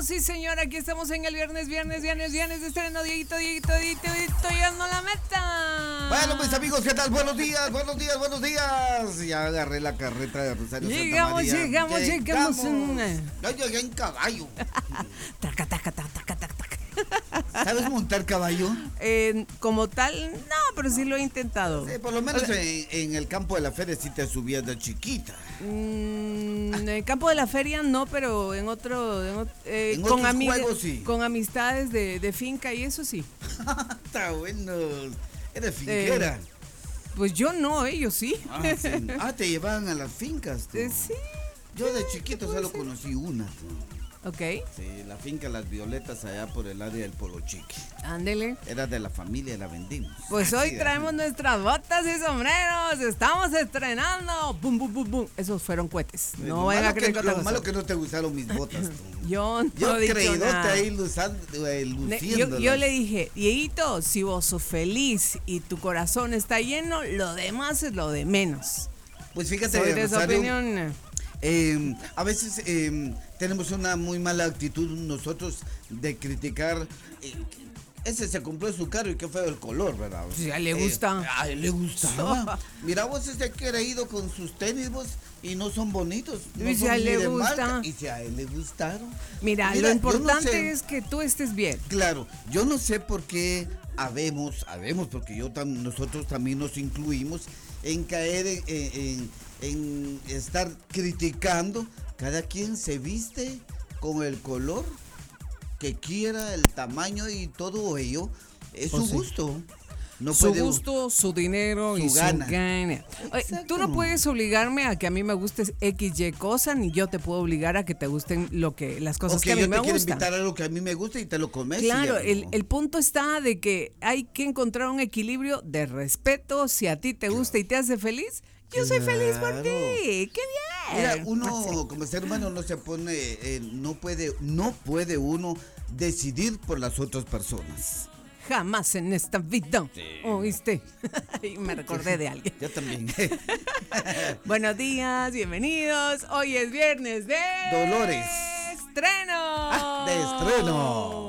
sí señor, aquí estamos en el viernes de estreno, Dieguito, llegando a la meta. Bueno, mis amigos, ¿qué tal? Buenos días. Ya agarré la carreta de Rosario Santa María. Llegamos. Yo llegué en caballo. Taca. ¿Sabes montar caballo? Como tal, no, pero sí lo he intentado. Sí, por lo menos en el campo de la feria sí te subías de chiquita. En el campo de la feria no, pero en otros juegos sí. Con amistades de finca y eso sí. Está bueno. Eres finquera. Pues yo no, ellos sí. Sí. Te llevaban a las fincas. Tú. Sí. Yo de chiquito solo conocí una. Ok. Sí, la finca Las Violetas allá por el área del Polo Chique. Ándele. Era de la familia y la vendimos. Pues hoy traemos nuestras botas y sombreros. Estamos estrenando. Bum, bum, bum, bum. Esos fueron cohetes. No vayan a creer que lo malo que no te gustaron mis botas. Tú. Yo creídote ahí luciendo. Yo le dije, Dieguito, si vos sos feliz y tu corazón está lleno, lo demás es lo de menos. Pues fíjate, soy de esa Rosario, opinión. A veces tenemos una muy mala actitud nosotros de criticar. Ese se compró su carro y qué feo el color, ¿verdad? Sí, a él le gusta. A él le gustaba. Mira, vos que ha ido con sus tenis vos y no son bonitos. No y si a él le gusta. Y si a él le gustaron. Mira, lo importante es que tú estés bien. Claro, yo no sé por qué habemos, porque nosotros también nos incluimos en caer en estar criticando. Cada quien se viste con el color que quiera, el tamaño y todo ello. Es su gusto. No su puede, gusto, su dinero y su gana. Oye, tú no puedes obligarme a que a mí me guste XY cosa, ni yo te puedo obligar a que te gusten las cosas que a mí me gustan. yo te quiero invitar a lo que a mí me gusta y te lo comes. Claro, el punto está de que hay que encontrar un equilibrio de respeto. Si a ti te gusta y te hace feliz, yo soy feliz por ti. ¡Qué bien! Mira, uno como ser humano no se pone, no puede uno decidir por las otras personas. Jamás en esta vida. Sí. ¿Oíste? Y me recordé de alguien. Yo también. Buenos días, bienvenidos. Hoy es viernes de... Dolores. ¡Estreno! De estreno.